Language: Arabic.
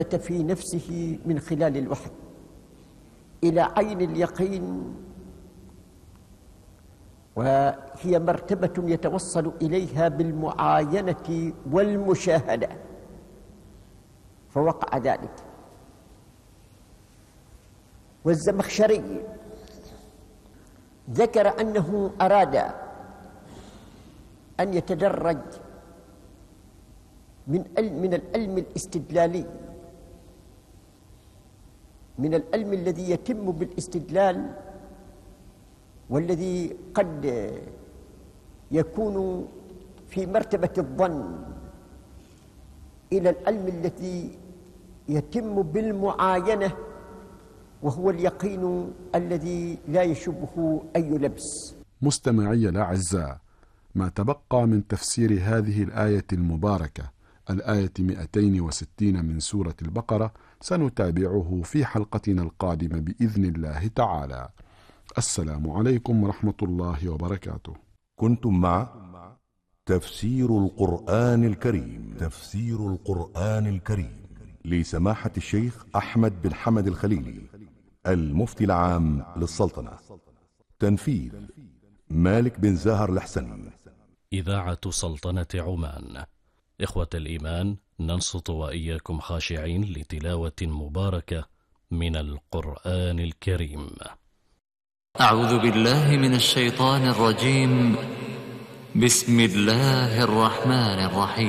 في نفسه من خلال الوحي إلى عين اليقين، وهي مرتبة يتوصل إليها بالمعاينة والمشاهدة، فوقع ذلك. والزمخشري ذكر أنه أراد أن يتدرج من العلم الاستدلالي، من العلم الذي يتم بالاستدلال والذي قد يكون في مرتبة الظن، إلى العلم الذي يتم بالمعاينة وهو اليقين الذي لا يشبه أي لبس. مستمعي الأعزاء، ما تبقى من تفسير هذه الآية المباركة، الآية 260 من سورة البقرة، سنتابعه في حلقتنا القادمة بإذن الله تعالى. السلام عليكم ورحمة الله وبركاته. كنتم مع تفسير القرآن الكريم، تفسير القرآن الكريم لسماحة الشيخ أحمد بن حمد الخليلي، المفتي العام للسلطنة. تنفيذ مالك بن زاهر الحسني. إذاعة سلطنة عمان. إخوة الإيمان، ننصت وإياكم خاشعين لتلاوة مباركة من القرآن الكريم. أعوذ بالله من الشيطان الرجيم. بسم الله الرحمن الرحيم.